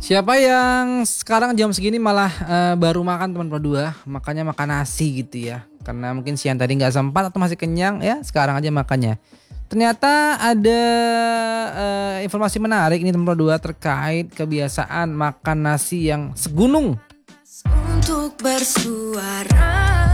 Siapa yang sekarang jam segini malah baru makan teman berdua, makanya makan nasi gitu ya. Karena mungkin siang tadi nggak sempat atau masih kenyang ya, sekarang aja makannya. Ternyata ada informasi menarik ini teman berdua terkait kebiasaan makan nasi yang segunung. Untuk bersuara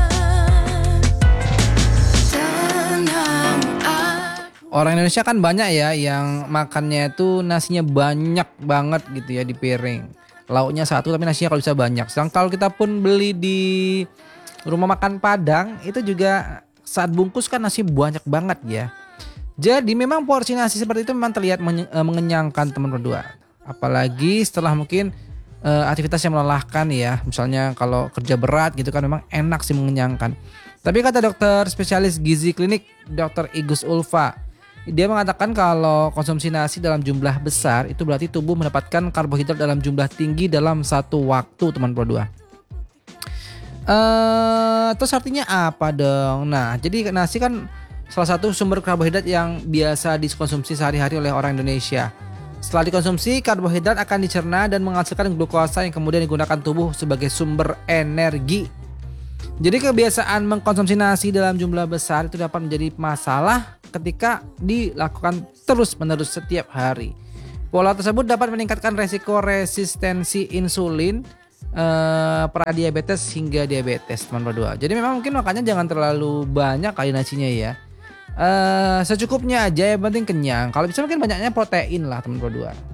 tenang. Orang Indonesia kan banyak ya yang makannya itu nasinya banyak banget gitu ya di piring. Lauknya satu tapi nasinya kalau bisa banyak. Sedangkan kalau kita pun beli di rumah makan Padang itu juga saat bungkus kan nasi banyak banget ya. Jadi memang porsi nasi seperti itu memang terlihat mengenyangkan teman berdua. Apalagi setelah mungkin aktivitas yang melelahkan ya. Misalnya kalau kerja berat gitu kan memang enak sih mengenyangkan. Tapi kata dokter spesialis gizi klinik Dr. Igus Ulfa, dia mengatakan kalau konsumsi nasi dalam jumlah besar itu berarti tubuh mendapatkan karbohidrat dalam jumlah tinggi dalam satu waktu teman berdua. Terus artinya apa dong? Nah, jadi nasi kan salah satu sumber karbohidrat yang biasa dikonsumsi sehari-hari oleh orang Indonesia. Setelah dikonsumsi, karbohidrat akan dicerna dan menghasilkan glukosa yang kemudian digunakan tubuh sebagai sumber energi. Jadi kebiasaan mengkonsumsi nasi dalam jumlah besar itu dapat menjadi masalah ketika dilakukan terus-menerus setiap hari. Pola tersebut dapat meningkatkan resiko resistensi insulin, pradiabetes hingga diabetes teman berdua. Jadi memang mungkin makanya jangan terlalu banyak kali nasinya ya. Secukupnya aja yang penting kenyang. Kalau bisa mungkin banyaknya protein lah teman berdua.